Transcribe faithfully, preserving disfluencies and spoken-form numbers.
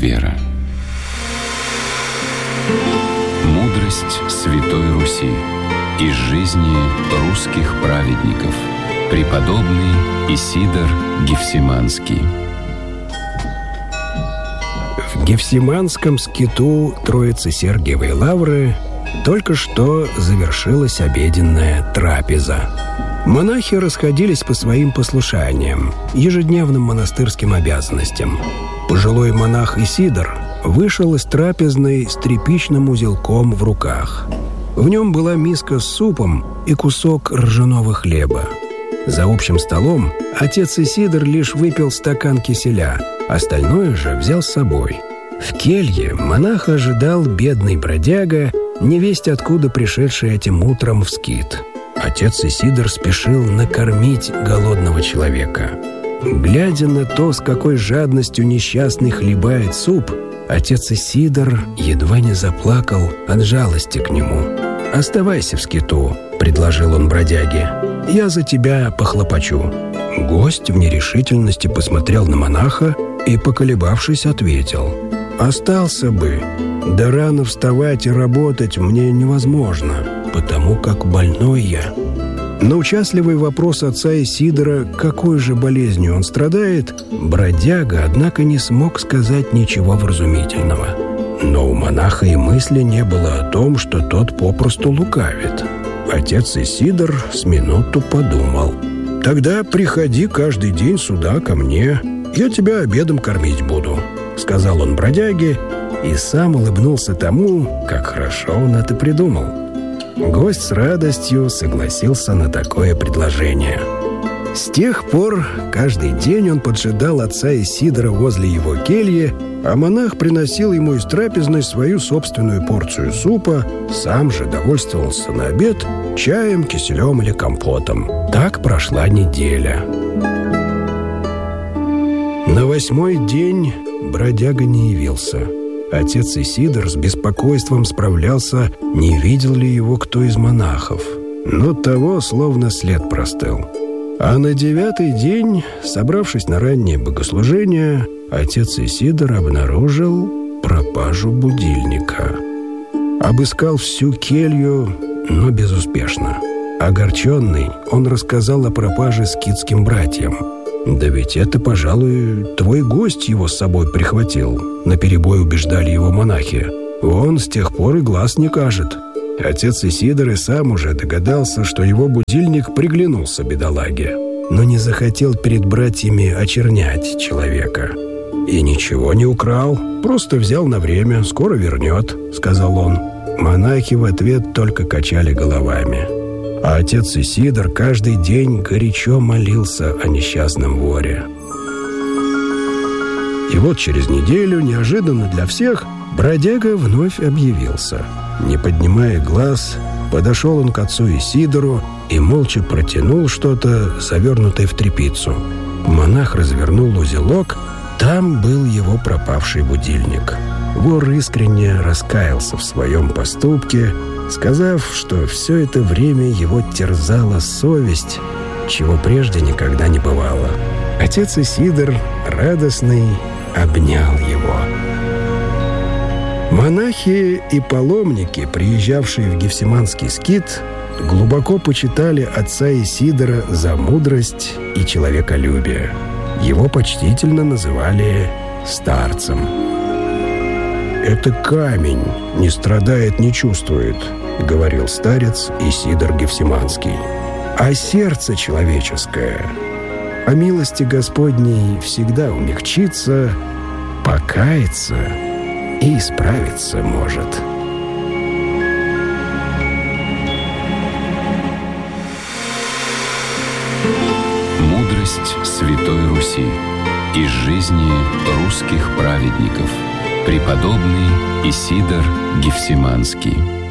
вера. Мудрость Святой Руси из жизни русских праведников. Преподобный Исидор Гефсиманский. В Гефсиманском скиту Троицы Сергиевой Лавры только что завершилась обеденная трапеза. Монахи расходились по своим послушаниям, ежедневным монастырским обязанностям. Пожилой монах Исидор вышел из трапезной с тряпичным узелком в руках. В нем была миска с супом и кусок ржаного хлеба. За общим столом отец Исидор лишь выпил стакан киселя, остальное же взял с собой. В келье монаха ожидал бедный бродяга, невесть откуда пришедший этим утром в скит. Отец Исидор спешил накормить голодного человека. Глядя на то, с какой жадностью несчастный хлебает суп, отец Исидор едва не заплакал от жалости к нему. «Оставайся в скиту», — предложил он бродяге. «Я за тебя похлопочу». Гость в нерешительности посмотрел на монаха и, поколебавшись, ответил: «Остался бы. Да рано вставать и работать мне невозможно, потому как больной я». На участливый вопрос отца Исидора, какой же болезнью он страдает, бродяга, однако, не смог сказать ничего вразумительного. Но у монаха и мысли не было о том, что тот попросту лукавит. Отец Исидор с минуту подумал: «Тогда приходи каждый день сюда ко мне, я тебя обедом кормить буду», — сказал он бродяге и сам улыбнулся тому, как хорошо он это придумал. Гость с радостью согласился на такое предложение. С тех пор каждый день он поджидал отца Исидора возле его кельи, а монах приносил ему из трапезной свою собственную порцию супа, сам же довольствовался на обед чаем, киселем или компотом. Так прошла неделя. На восьмой день бродяга не явился. Отец Исидор с беспокойством справлялся, не видел ли его кто из монахов. Но того словно след простыл. А на девятый день, собравшись на раннее богослужение, отец Исидор обнаружил пропажу будильника. Обыскал всю келью, но безуспешно. Огорченный, он рассказал о пропаже скитским братьям. «Да ведь это, пожалуй, твой гость его с собой прихватил», — наперебой убеждали его монахи. «Он с тех пор и глаз не кажет». Отец Исидор и сам уже догадался, что его будильник приглянулся бедолаге, но не захотел перед братьями очернять человека. «И ничего не украл, просто взял на время, скоро вернет», — сказал он. Монахи в ответ только качали головами. А отец Исидор каждый день горячо молился о несчастном воре. И вот через неделю, неожиданно для всех, бродяга вновь объявился. Не поднимая глаз, подошел он к отцу Исидору и молча протянул что-то, завернутое в тряпицу. Монах развернул узелок, там был его пропавший будильник. Вор искренне раскаялся в своем поступке, сказав, что все это время его терзала совесть, чего прежде никогда не бывало. Отец Исидор, радостный, обнял его. Монахи и паломники, приезжавшие в Гефсиманский скит, глубоко почитали отца Исидора за мудрость и человеколюбие. Его почтительно называли старцем. «Это камень, не страдает, не чувствует», — говорил старец Исидор Гефсиманский. «А сердце человеческое о милости Господней всегда умягчится, покается и исправиться может». Мудрость Святой Руси из жизни русских праведников. Преподобный Исидор Гефсиманский.